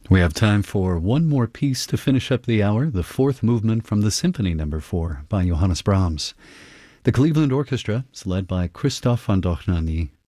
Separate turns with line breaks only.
We have time for one more piece to finish up the hour, the fourth movement from the Symphony No. 4 by Johannes Brahms. The Cleveland Orchestra is led by Christoph von Dohnanyi,